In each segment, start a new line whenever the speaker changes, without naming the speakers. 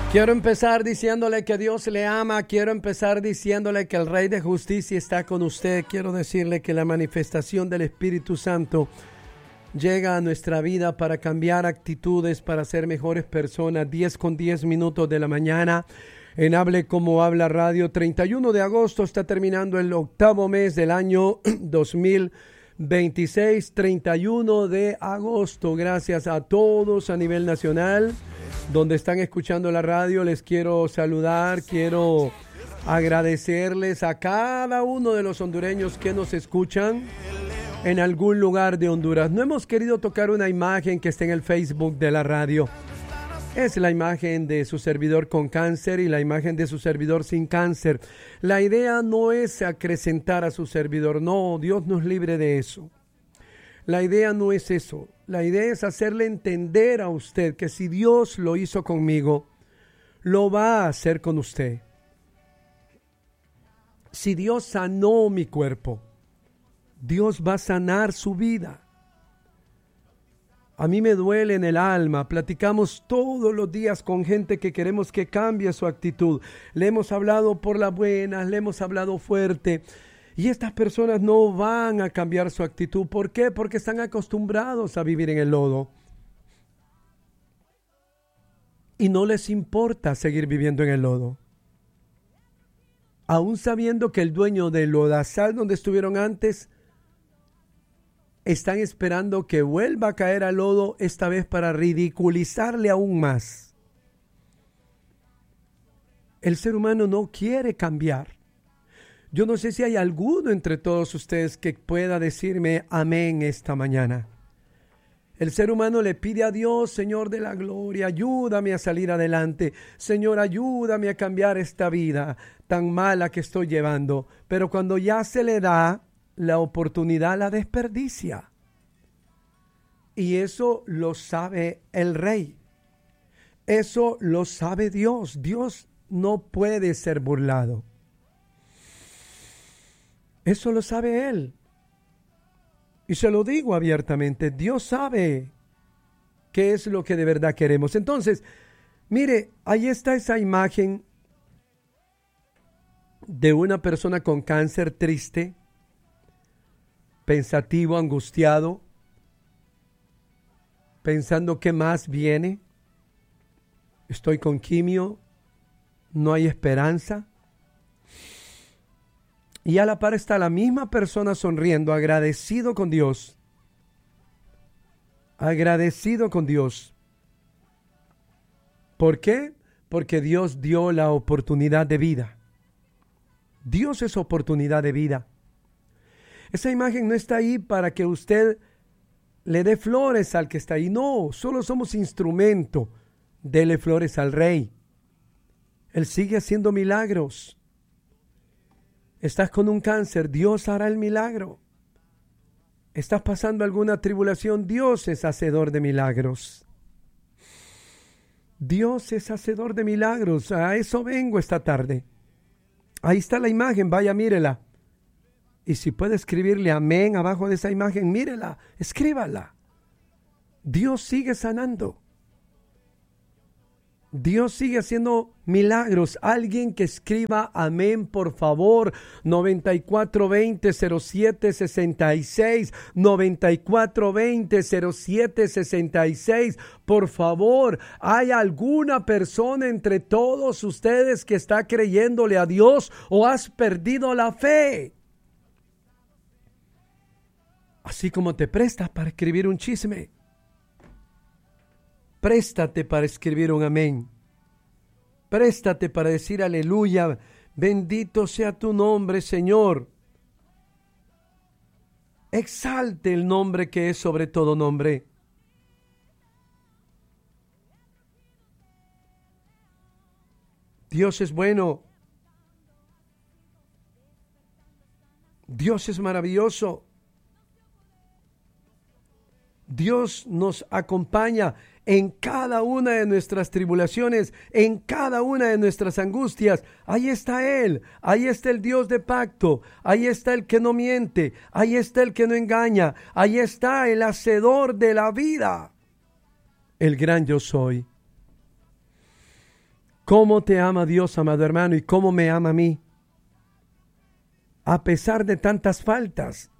Quiero empezar diciéndole que Dios le ama. Quiero empezar diciéndole que el Rey de Justicia está con usted. Quiero decirle que la manifestación del Espíritu Santo llega a nuestra vida para cambiar actitudes, para ser mejores personas. 10:10 de la mañana en Hable Como Habla Radio. 31 de agosto está terminando el octavo mes del año 2026. 31 de agosto. Gracias a todos a nivel nacional donde están escuchando la radio. Les quiero saludar, quiero agradecerles a cada uno de los hondureños que nos escuchan en algún lugar de Honduras. No hemos querido tocar una imagen que está en el Facebook de la radio. Es la imagen de su servidor con cáncer y la imagen de su servidor sin cáncer. La idea no es acrecentar a su servidor, no, Dios nos libre de eso. La idea no es eso. La idea es hacerle entender a usted que si Dios lo hizo conmigo, lo va a hacer con usted. Si Dios sanó mi cuerpo, Dios va a sanar su vida. A mí me duele en el alma. Platicamos todos los días con gente que queremos que cambie su actitud. Le hemos hablado por las buenas, le hemos hablado fuerte. Y estas personas no van a cambiar su actitud. ¿Por qué? Porque están acostumbrados a vivir en el lodo. Y no les importa seguir viviendo en el lodo. Aún sabiendo que el dueño del lodazal donde estuvieron antes, están esperando que vuelva a caer al lodo, esta vez para ridiculizarle aún más. El ser humano no quiere cambiar. Yo no sé si hay alguno entre todos ustedes que pueda decirme amén esta mañana. El ser humano le pide a Dios: Señor de la gloria, ayúdame a salir adelante. Señor, ayúdame a cambiar esta vida tan mala que estoy llevando. Pero cuando ya se le da la oportunidad, la desperdicia. Y eso lo sabe el Rey. Eso lo sabe Dios. Dios no puede ser burlado. Eso lo sabe Él. Y se lo digo abiertamente, Dios sabe qué es lo que de verdad queremos. Entonces, mire, ahí está esa imagen de una persona con cáncer triste, pensativo, angustiado, pensando qué más viene. Estoy con quimio, no hay esperanza. Y a la par está la misma persona sonriendo, agradecido con Dios. Agradecido con Dios. ¿Por qué? Porque Dios dio la oportunidad de vida. Dios es oportunidad de vida. Esa imagen no está ahí para que usted le dé flores al que está ahí. No, solo somos instrumento. Dele flores al Rey. Él sigue haciendo milagros. Estás con un cáncer, Dios hará el milagro. Estás pasando alguna tribulación, Dios es hacedor de milagros. Dios es hacedor de milagros. A eso vengo esta tarde. Ahí está la imagen, vaya, mírela. Y si puede escribirle amén abajo de esa imagen, mírela, escríbala. Dios sigue sanando. Dios sigue haciendo milagros. Alguien que escriba amén, por favor. 9420-0766. 9420-0766. Por favor, ¿hay alguna persona entre todos ustedes que está creyéndole a Dios o has perdido la fe? Así como te prestas para escribir un chisme, préstate para escribir un amén. Préstate para decir aleluya. Bendito sea tu nombre, Señor. Exalte el nombre que es sobre todo nombre. Dios es bueno. Dios es maravilloso. Dios nos acompaña en cada una de nuestras tribulaciones, en cada una de nuestras angustias. Ahí está Él, ahí está el Dios de pacto, ahí está el que no miente, ahí está el que no engaña, ahí está el hacedor de la vida, el gran yo soy. ¿Cómo te ama Dios, amado hermano, y cómo me ama a mí? A pesar de tantas faltas,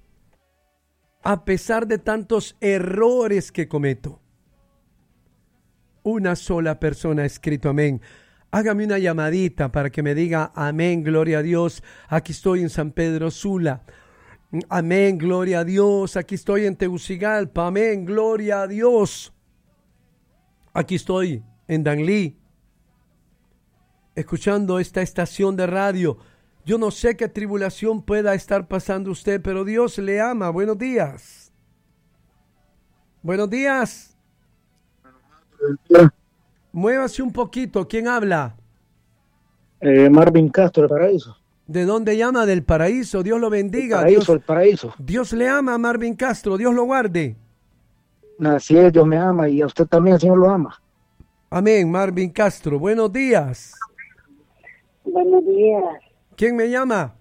a pesar de tantos errores que cometo, una sola persona ha escrito amén. Hágame una llamadita para que me diga amén, gloria a Dios. Aquí estoy en San Pedro Sula. Amén, gloria a Dios. Aquí estoy en Tegucigalpa. Amén, gloria a Dios. Aquí estoy en Danlí, escuchando esta estación de radio. Yo no sé qué tribulación pueda estar pasando usted, pero Dios le ama. Buenos días. Buenos días. Muévase un poquito. ¿Quién habla?
Marvin Castro, del Paraíso.
¿De dónde llama? Del Paraíso. Dios lo bendiga.
El Paraíso.
Dios le ama a Marvin Castro. Dios lo guarde.
Así es, Dios me ama y a usted también el Señor lo ama.
Amén, Marvin Castro. Buenos días.
Buenos días.
¿Quién me llama?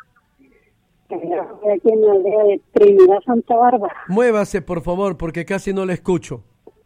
Aquí en la aldea de Trinidad, Santa Bárbara.
Muévase, por favor, porque casi no le escucho.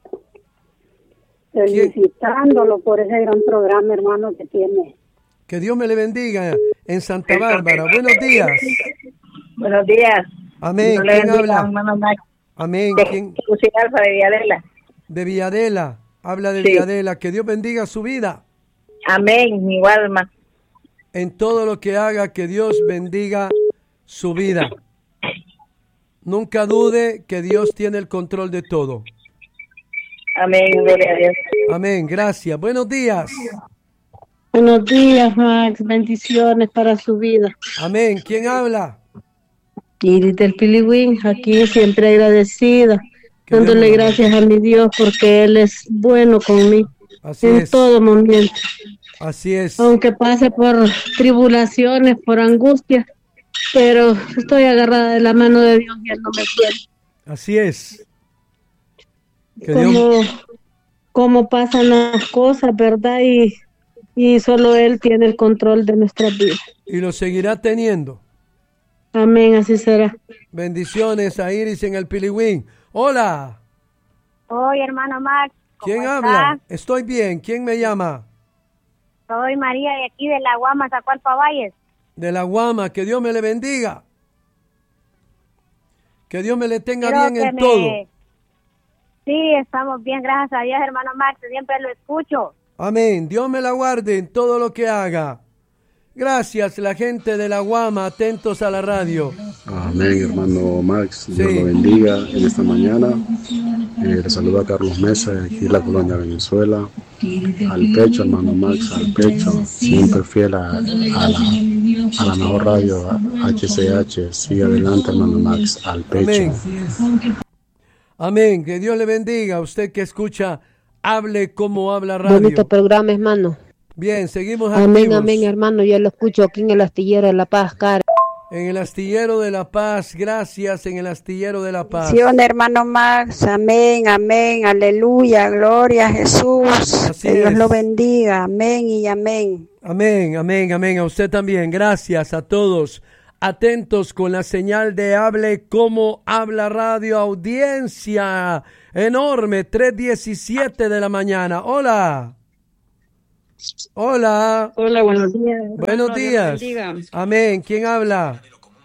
Felicitándolo por ese gran programa, hermano, que tiene.
Que Dios me le bendiga en Santa Bárbara. Buenos días.
Buenos días.
Amén.
Dios
¿Quién habla?
Hermano Max.
Amén.
De
¿Quién?
Tegucigalpa, de Villadela.
De Villadela. Habla de
Sí.
Villadela. Que Dios bendiga su vida.
Amén, igual, hermano.
En todo lo que haga, que Dios bendiga su vida. Nunca dude que Dios tiene el control de todo.
Amén, gloria a Dios.
Amén. Gracias. Buenos días.
Buenos días, Max. Bendiciones para su vida.
Amén. ¿Quién habla?
Iris del Piliwín, aquí siempre agradecida,
Que
dándole
Dios me
gracias a mi Dios porque Él es bueno conmigo
Así
en
es.
todo momento.
Así es.
Aunque pase por tribulaciones, por angustia, pero estoy agarrada de la mano de Dios y Él no me quiere.
Así es. Que Dios...
Cómo pasan las cosas, ¿verdad? Y solo Él tiene el control de nuestras vidas.
Y lo seguirá teniendo.
Amén, así será.
Bendiciones a Iris en el Piliwín. Hola.
Hoy, hermano Max.
¿Quién habla? Estoy bien. ¿Quién me llama?
Soy María de aquí de La Guama, Zacualpa Valles.
De La Guama. Que Dios me le bendiga. Que Dios me le tenga bien en todo.
Sí, estamos bien, gracias a Dios, hermano Max. Siempre lo escucho.
Amén. Dios me la guarde en todo lo que haga. Gracias, la gente de La Guama, atentos a la radio.
Amén, hermano Max. Dios
Sí.
lo bendiga en esta mañana. Le saluda a Carlos Mesa, aquí en la colonia Venezuela. Al pecho, hermano Max, al pecho. Siempre fiel a la mejor radio, HCH. Sigue adelante, hermano Max, al pecho.
Amén. Amén. Que Dios le bendiga. Usted que escucha, hable como habla radio.
Bonito programa, hermano.
Bien, seguimos
Amén,
activos.
amén, hermano. Yo lo escucho aquí en el Astillero de La Paz, Cara.
En el Astillero de La Paz, gracias, en el Astillero de La Paz.
Bendición, hermano Max, amén, amén, aleluya, gloria a Jesús.
Así
que Dios
es.
lo bendiga, amén y amén.
Amén, amén, amén. A usted también. Gracias a todos. Atentos con la señal de Hable como habla radio. Audiencia enorme, 3:17 de la mañana. Hola. Hola.
Hola, buenos días.
Buenos días. Amén. ¿Quién habla?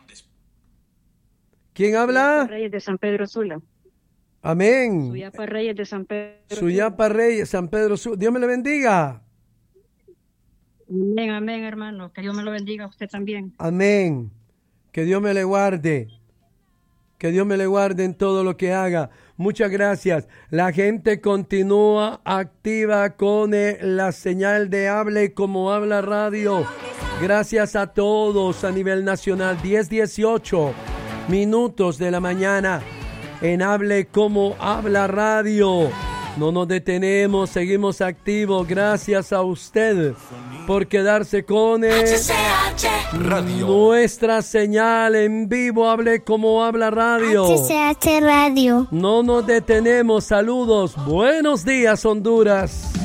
¿Quién habla?
Reyes de San Pedro Sula.
Amén.
Suyapa Reyes de San Pedro.
Suyapa Reyes, San Pedro Sula. Dios me le bendiga.
Amén, amén, hermano. Que Dios me lo bendiga a usted también.
Amén. Que Dios me le guarde. Que Dios me le guarde en todo lo que haga. Muchas gracias. La gente continúa activa con la señal de Hable como habla radio. Gracias a todos a nivel nacional. 10:18 minutos de la mañana en Hable como habla radio. No nos detenemos, seguimos activos. Gracias a usted por quedarse con nuestra señal en vivo. Hable como habla radio.
HCH Radio.
No nos detenemos. Saludos. Buenos días, Honduras.